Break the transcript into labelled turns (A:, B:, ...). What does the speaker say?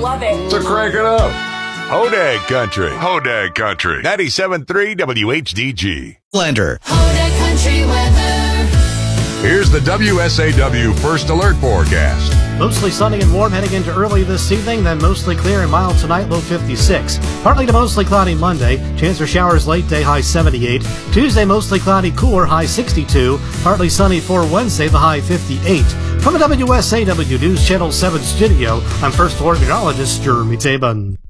A: love it.
B: So crank it up.
C: Hodag Country. 97.3 WHDG.
D: Blender.
E: Hodag Country weather.
B: Here's the WSAW First Alert forecast.
F: Mostly sunny and warm heading into early this evening, then mostly clear and mild tonight, low 56. Partly to mostly cloudy Monday, chance for showers late day, high 78. Tuesday, mostly cloudy, cooler, high 62. Partly sunny for Wednesday, the high 58. From the WSAW News Channel 7 studio, I'm First Alert meteorologist Jeremy Taban.